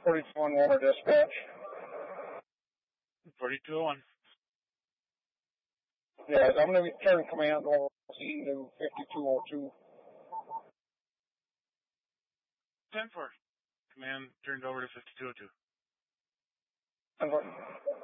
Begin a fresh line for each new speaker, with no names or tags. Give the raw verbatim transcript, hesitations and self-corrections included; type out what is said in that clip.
forty-two oh one dispatch.
forty-two oh one.
Yes, I'm going to return command over to fifty-two oh two.
ten four. Command turned over to fifty-two oh two.
ten four.